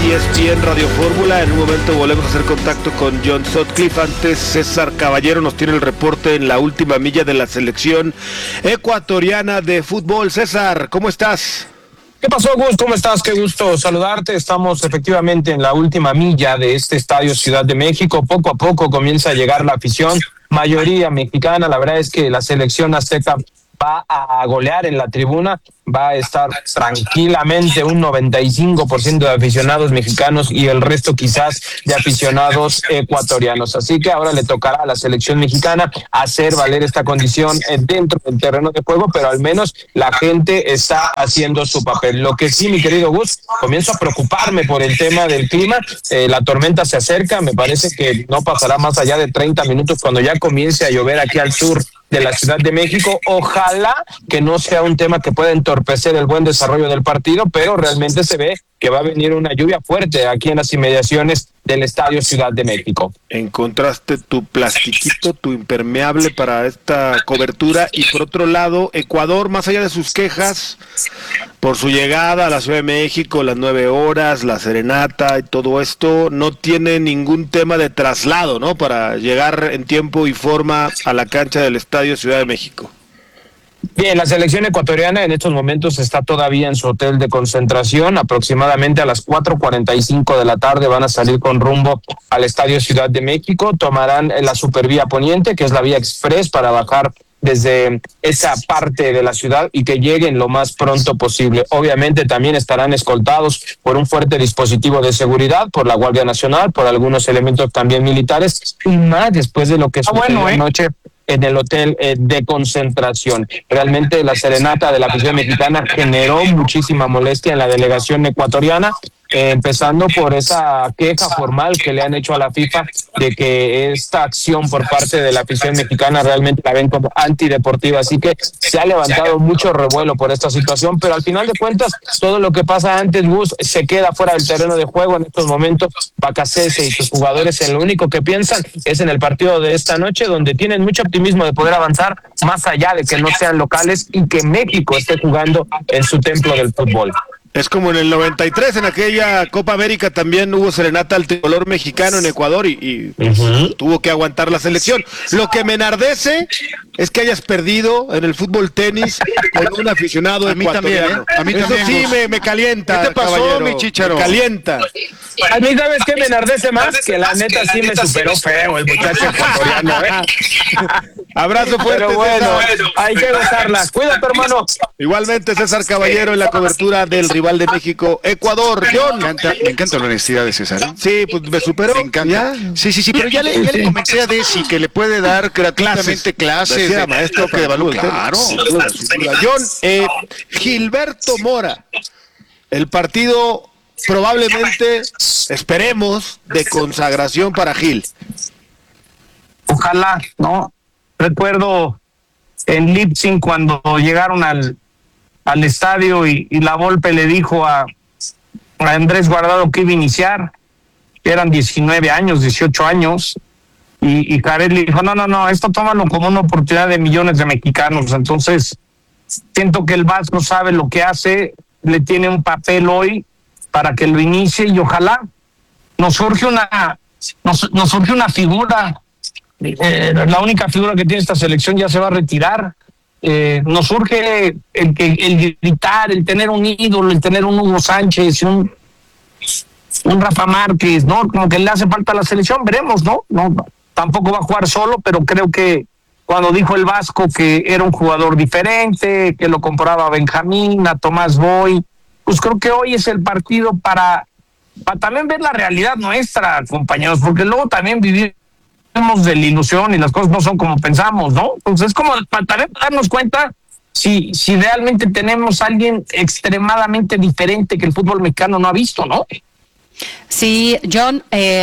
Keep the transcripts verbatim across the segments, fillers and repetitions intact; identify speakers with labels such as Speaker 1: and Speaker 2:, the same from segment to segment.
Speaker 1: E S P N Radio Fórmula. En un momento volvemos a hacer contacto con John Sutcliffe. Antes, César Caballero nos tiene el reporte en la última milla de la selección ecuatoriana de fútbol. César, ¿cómo estás?
Speaker 2: ¿Qué pasó, Gus? ¿Cómo estás? Qué gusto saludarte. Estamos efectivamente en la última milla de este estadio Ciudad de México. Poco a poco comienza a llegar la afición, mayoría mexicana. La verdad es que la selección azteca va a golear en la tribuna, va a estar tranquilamente un noventa y cinco por ciento de aficionados mexicanos y el resto quizás de aficionados ecuatorianos. Así que ahora le tocará a la selección mexicana hacer valer esta condición dentro del terreno de juego, pero al menos la gente está haciendo su papel. Lo que sí, mi querido Gus, comienzo a preocuparme por el tema del clima. Eh, la tormenta se acerca, me parece que no pasará más allá de treinta minutos cuando ya comience a llover aquí al sur de la Ciudad de México. Ojalá que no sea un tema que pueda entorpecer el buen desarrollo del partido, pero realmente se ve que va a venir una lluvia fuerte aquí en las inmediaciones del Estadio Ciudad de México.
Speaker 1: Encontraste tu plastiquito, tu impermeable para esta cobertura. Y por otro lado, Ecuador, más allá de sus quejas por su llegada a la Ciudad de México, las nueve horas, la serenata y todo esto, no tiene ningún tema de traslado, ¿no? Para llegar en tiempo y forma a la cancha del Estadio Ciudad de México.
Speaker 2: Bien, la selección ecuatoriana en estos momentos está todavía en su hotel de concentración. Aproximadamente a las cuatro cuarenta y cinco de la tarde van a salir con rumbo al Estadio Ciudad de México. Tomarán la Supervía Poniente, que es la vía express para bajar desde esa parte de la ciudad y que lleguen lo más pronto posible. Obviamente también estarán escoltados por un fuerte dispositivo de seguridad, por la Guardia Nacional, por algunos elementos también militares, y más después de lo que sucedió ah, bueno, ¿eh? anoche en el hotel eh, de concentración. Realmente la serenata de la afición mexicana generó muchísima molestia en la delegación ecuatoriana, eh, empezando por esa queja formal que le han hecho a la FIFA de que esta acción por parte de la afición mexicana realmente la ven como antideportiva. Así que se ha levantado mucho revuelo por esta situación, pero al final de cuentas todo lo que pasa antes, Gus, se queda fuera del terreno de juego. En estos momentos Bacacese y sus jugadores en lo único que piensan es en el partido de esta noche, donde tienen mucho optimismo de poder avanzar más allá de que no sean locales y que México esté jugando en su templo del fútbol.
Speaker 1: Es como en el noventa y tres, en aquella Copa América también hubo serenata al tricolor mexicano en Ecuador y, y pues, uh-huh. tuvo que aguantar la selección. Lo que me enardece es que hayas perdido en el fútbol tenis con un aficionado
Speaker 3: a mí
Speaker 1: ecuatoriano.
Speaker 3: También, ¿eh? A mí
Speaker 1: Eso
Speaker 3: también,
Speaker 1: sí me, me calienta.
Speaker 3: ¿Qué te pasó,
Speaker 1: caballero?
Speaker 3: mi chícharo?
Speaker 1: Me calienta.
Speaker 2: A mí, ¿sabes qué me enardece más? Que la neta sí me superó feo el muchacho ecuatoriano, ¿eh?
Speaker 1: Abrazo fuerte,
Speaker 2: pero bueno,
Speaker 1: César.
Speaker 2: Hay que gozarla. Cuídate, hermano.
Speaker 1: Igualmente, César Caballero en la cobertura del rival de México, Ecuador. John.
Speaker 3: Me encanta, me encanta la honestidad de César, ¿eh?
Speaker 1: Sí, pues me superó.
Speaker 3: Me encanta. ¿Ya? Sí, sí, sí, pero ya le, ya le comenté a Desi que le puede dar gratuitamente clases.
Speaker 1: Decía, de maestro que de valor.
Speaker 3: Claro.
Speaker 1: John, eh, Gilberto Mora, el partido probablemente, esperemos, de consagración para Gil.
Speaker 2: Ojalá, ¿no? Recuerdo en Leipzig cuando llegaron al, al estadio y, y la Volpe le dijo a, a Andrés Guardado que iba a iniciar, eran diecinueve años, dieciocho años, y, y Jared le dijo, no, no, no, esto tómalo como una oportunidad de millones de mexicanos. Entonces, siento que el Vasco sabe lo que hace, le tiene un papel hoy para que lo inicie y ojalá nos surge una, nos, nos surge una figura. Eh, la única figura que tiene esta selección ya se va a retirar. Eh, nos surge el, que, el gritar, el tener un ídolo, el tener un Hugo Sánchez, un, un Rafa Márquez, ¿no? Como que le hace falta a la selección, veremos, ¿no? No, tampoco va a jugar solo, pero creo que cuando dijo el Vasco que era un jugador diferente, que lo compraba a Benjamín, a Tomás Boy, pues creo que hoy es el partido para, para también ver la realidad nuestra, compañeros, porque luego también vivimos de la ilusión y las cosas no son como pensamos, ¿no? Entonces es como para también darnos cuenta si, si realmente tenemos a alguien extremadamente diferente que el fútbol mexicano no ha visto, ¿no?
Speaker 4: Sí, John, eh,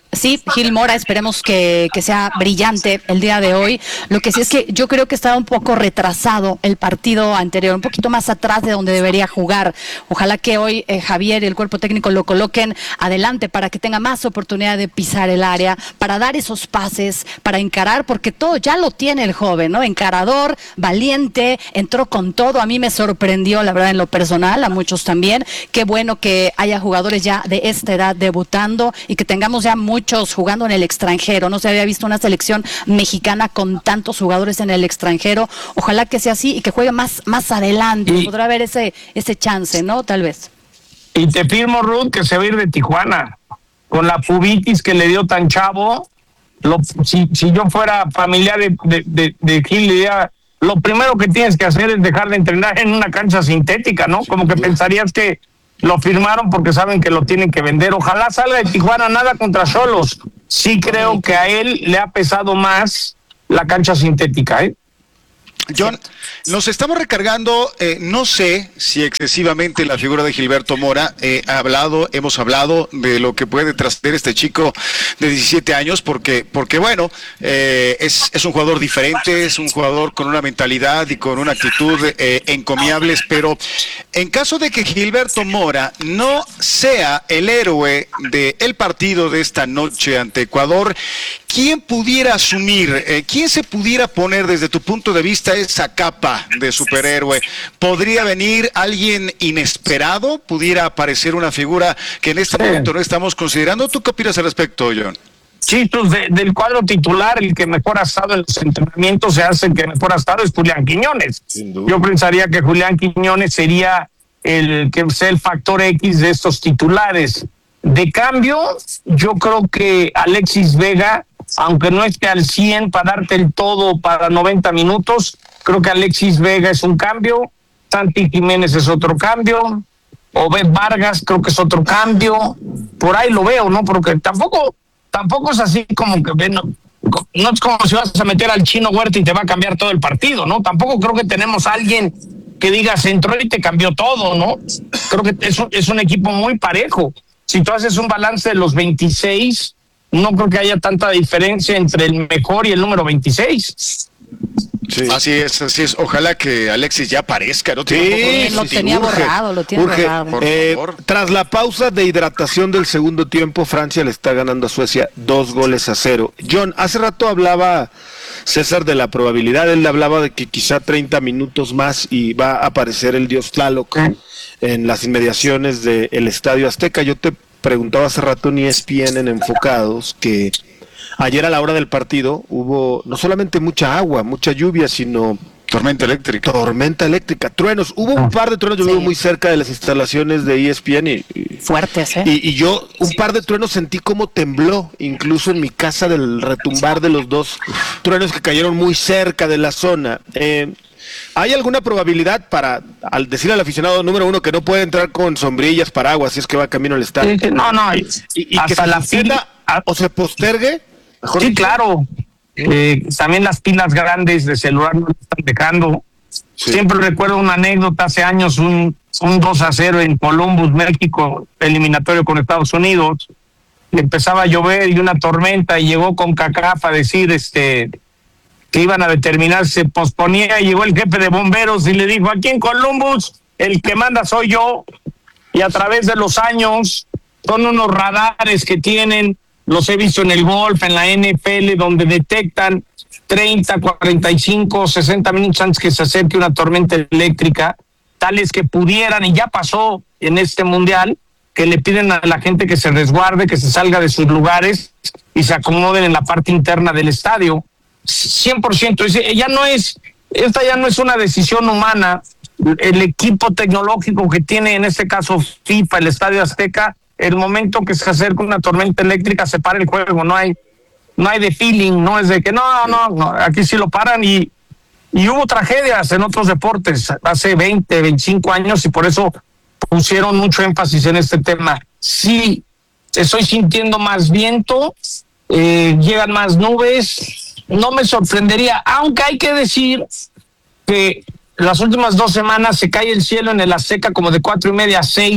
Speaker 4: Sí, Gil Mora, esperemos que, que sea brillante el día de hoy. Lo que sí es que yo creo que estaba un poco retrasado el partido anterior, un poquito más atrás de donde debería jugar. Ojalá que hoy eh, Javier y el cuerpo técnico lo coloquen adelante para que tenga más oportunidad de pisar el área, para dar esos pases, para encarar, porque todo ya lo tiene el joven, ¿no? Encarador, valiente, entró con todo. A mí me sorprendió, la verdad, en lo personal, a muchos también. Qué bueno que haya jugadores ya de esta edad debutando y que tengamos ya muchos jugando en el extranjero. No se había visto una selección mexicana con tantos jugadores en el extranjero. Ojalá que sea así y que juegue más, más adelante. Y podrá haber ese, ese chance, ¿no? Tal vez.
Speaker 2: Y te firmo, Ruth, que se va a ir de Tijuana. Con la pubitis que le dio tan chavo, lo, si, si yo fuera familiar de, de, de, de Gil, diría, lo primero que tienes que hacer es dejar de entrenar en una cancha sintética, ¿no? Como que pensarías que lo firmaron porque saben que lo tienen que vender. Ojalá salga de Tijuana, nada contra Xolos. Sí creo que a él le ha pesado más la cancha sintética, ¿eh?
Speaker 3: John, nos estamos recargando, eh, no sé si excesivamente la figura de Gilberto Mora. Eh, ha hablado, hemos hablado de lo que puede trascender este chico de diecisiete años, porque, porque bueno, eh, es, es un jugador diferente, es un jugador con una mentalidad y con una actitud eh, encomiables, pero en caso de que Gilberto Mora no sea el héroe del partido de esta noche ante Ecuador, ¿quién pudiera asumir, eh, quién se pudiera poner desde tu punto de vista esa capa de superhéroe? ¿Podría venir alguien inesperado? ¿Pudiera aparecer una figura que en este momento no estamos considerando? ¿Tú qué opinas al respecto, John?
Speaker 2: Chistos, de, del cuadro titular, el que mejor ha estado en los entrenamientos, se hace el que mejor ha estado es Julián Quiñones. Yo pensaría que Julián Quiñones sería el que sea el factor X de estos titulares. De cambio, yo creo que Alexis Vega, aunque no esté al cien para darte el todo para noventa minutos, creo que Alexis Vega es un cambio, Santi Jiménez es otro cambio, Obed Vargas creo que es otro cambio, por ahí lo veo, ¿no? Porque tampoco, tampoco es así como que no, no es como si vas a meter al Chino Huerta y te va a cambiar todo el partido, ¿no? Tampoco creo que tenemos a alguien que diga se entró y te cambió todo, ¿no? Creo que es un, es un equipo muy parejo. Si tú haces un balance de los veintiséis, no creo que haya tanta diferencia entre el mejor y el número veintiséis.
Speaker 3: Sí. Así es, así es. Ojalá que Alexis ya aparezca, ¿no?
Speaker 4: Sí, sí, lo tenía urge, borrado, lo tiene
Speaker 1: urge.
Speaker 4: borrado.
Speaker 1: Por eh, favor. Tras la pausa de hidratación del segundo tiempo, Francia le está ganando a Suecia dos goles a cero. John, hace rato hablaba César de la probabilidad, él hablaba de que quizá treinta minutos más y va a aparecer el dios Tlaloc ¿Eh? en las inmediaciones del Estadio Azteca. Yo te preguntaba hace rato en E S P N en Enfocados que ayer a la hora del partido hubo no solamente mucha agua, mucha lluvia, sino
Speaker 3: tormenta eléctrica.
Speaker 1: Tormenta eléctrica, truenos. Hubo un par de truenos, yo sí. vivo muy cerca de las instalaciones de E S P N y, y
Speaker 4: fuertes, ¿eh?
Speaker 1: Y, y yo un par de truenos sentí como tembló, incluso en mi casa del retumbar de los dos truenos que cayeron muy cerca de la zona. Eh, ¿Hay alguna probabilidad para al decir al aficionado número uno que no puede entrar con sombrillas, paraguas, si es que va camino al estadio?
Speaker 2: No, no, y,
Speaker 1: y, y hasta que la fila o se postergue.
Speaker 2: Mejor sí, claro. Eh, también las pilas grandes de celular no lo están dejando. Sí. Siempre recuerdo una anécdota hace años, un, un dos a cero en Columbus, México, eliminatorio con Estados Unidos. Le empezaba a llover y una tormenta y llegó con CACAF a decir este que iban a determinar, se posponía y llegó el jefe de bomberos y le dijo, aquí en Columbus el que manda soy yo. Y a través de los años son unos radares que tienen, los he visto en el golf, en la N F L, donde detectan treinta, cuarenta y cinco, sesenta minutos antes que se acerque una tormenta eléctrica, tales que pudieran, y ya pasó en este mundial, que le piden a la gente que se resguarde, que se salga de sus lugares y se acomoden en la parte interna del estadio. cien por ciento, ya no es, esta ya no es una decisión humana. El equipo tecnológico que tiene, en este caso FIFA, el Estadio Azteca, el momento que se acerca una tormenta eléctrica se para el juego, no hay no hay de feeling, no es de que no, no, no, aquí sí lo paran y, y hubo tragedias en otros deportes hace veinte, veinticinco años y por eso pusieron mucho énfasis en este tema. Sí, estoy sintiendo más viento, eh, llegan más nubes, no me sorprendería, aunque hay que decir que las últimas dos semanas se cae el cielo en el Azteca como de cuatro y media a seis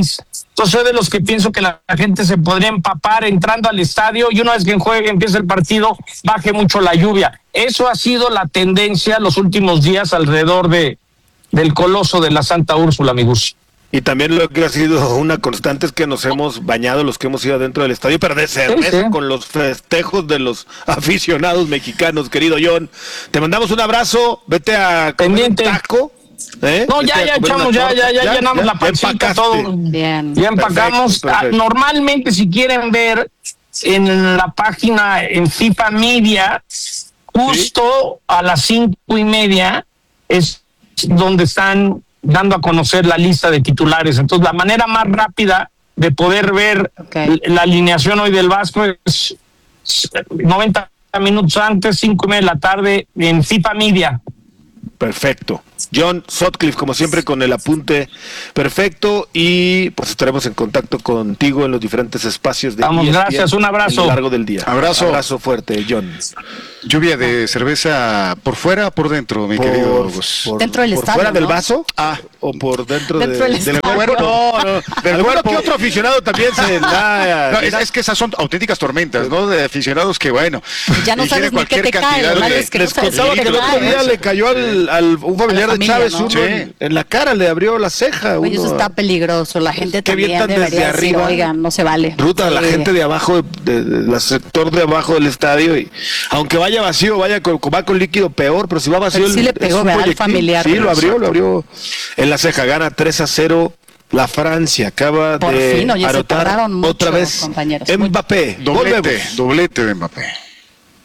Speaker 2: Entonces soy de los que pienso que la, la gente se podría empapar entrando al estadio y una vez que juegue, empiece el partido, baje mucho la lluvia. Eso ha sido la tendencia los últimos días alrededor de del Coloso de la Santa Úrsula, mi Gus.
Speaker 1: Y también lo que ha sido una constante es que nos hemos bañado los que hemos ido adentro del estadio, pero de cerveza,
Speaker 2: Sí, sí.
Speaker 1: con los festejos de los aficionados mexicanos, querido John. Te mandamos un abrazo, vete a comer un
Speaker 2: Pendiente.
Speaker 1: taco. ¿eh?
Speaker 2: No,
Speaker 1: Vete
Speaker 2: ya,
Speaker 1: a
Speaker 2: ya
Speaker 1: comer
Speaker 2: echamos,
Speaker 1: una
Speaker 2: ya,
Speaker 1: torta.
Speaker 2: ya, ya llenamos la pancita,
Speaker 1: empacaste.
Speaker 2: todo.
Speaker 4: Bien.
Speaker 2: Ya empacamos.
Speaker 1: Perfecto, perfecto.
Speaker 2: Ah, Normalmente, si quieren ver en la página en FIFA Media, justo a las cinco y media es donde están dando a conocer la lista de titulares. Entonces, la manera más rápida de poder ver
Speaker 4: Okay.
Speaker 2: la alineación hoy del Vasco es noventa minutos antes, cinco y media de la tarde, en FIFA Media.
Speaker 1: Perfecto. John Sutcliffe, como siempre, con el apunte perfecto, y pues estaremos en contacto contigo en los diferentes espacios de
Speaker 2: Vamos,
Speaker 1: E S P N
Speaker 2: gracias, un abrazo.
Speaker 1: a lo largo del día.
Speaker 3: Abrazo.
Speaker 1: Abrazo fuerte, John.
Speaker 3: Lluvia de cerveza por fuera o por dentro, mi
Speaker 1: Por-
Speaker 3: querido Gus.
Speaker 1: por-
Speaker 4: Dentro del
Speaker 1: por
Speaker 4: estadio,
Speaker 1: fuera del
Speaker 4: ¿no?
Speaker 1: vaso
Speaker 3: Ah.
Speaker 1: o por dentro,
Speaker 4: Dentro
Speaker 1: de-
Speaker 4: del
Speaker 1: del
Speaker 4: estadio.
Speaker 1: cuerpo. No, no, del
Speaker 3: Alguno
Speaker 1: cuerpo.
Speaker 3: que
Speaker 1: Que otro aficionado también se da.
Speaker 3: No, es, es que esas son auténticas tormentas, ¿no? De aficionados que, bueno,
Speaker 4: Ya no sabes
Speaker 3: ingieren
Speaker 4: ni qué te
Speaker 3: cualquier
Speaker 4: cae,
Speaker 3: cantidad
Speaker 4: lo malo
Speaker 3: de-
Speaker 4: es que no
Speaker 1: Les
Speaker 4: sabes
Speaker 1: contaba
Speaker 4: qué
Speaker 1: que
Speaker 4: te
Speaker 1: el otro
Speaker 4: cae.
Speaker 1: día le cayó al, al un familiar
Speaker 4: A la
Speaker 1: de
Speaker 4: familia,
Speaker 1: Chávez
Speaker 4: ¿no?
Speaker 1: uno
Speaker 3: Sí.
Speaker 1: en, en la cara, le abrió la ceja.
Speaker 4: Oye, eso
Speaker 1: uno.
Speaker 4: está peligroso. La gente
Speaker 1: Que
Speaker 4: también
Speaker 1: avientan desde
Speaker 4: debería decir,
Speaker 1: arriba.
Speaker 4: oigan, no se vale.
Speaker 1: Ruta a la
Speaker 4: Sí.
Speaker 1: gente de abajo, de- de- del sector de abajo del estadio, y aunque vaya vacío, vaya con, va con líquido peor, pero si va vacío.
Speaker 4: Pero sí
Speaker 1: el-
Speaker 4: le pegó,
Speaker 1: es un
Speaker 4: ¿verdad? Al
Speaker 1: proyectil.
Speaker 4: familiar.
Speaker 1: Sí, lo abrió, lo abrió en la ceja. Gana tres a cero la Francia. Acaba
Speaker 4: Por
Speaker 1: de
Speaker 4: fin, oye, se
Speaker 1: anotar
Speaker 4: tardaron mucho,
Speaker 1: otra vez
Speaker 4: compañeros.
Speaker 1: Mbappé.
Speaker 3: Doblete,
Speaker 1: Volvemos.
Speaker 3: doblete de Mbappé.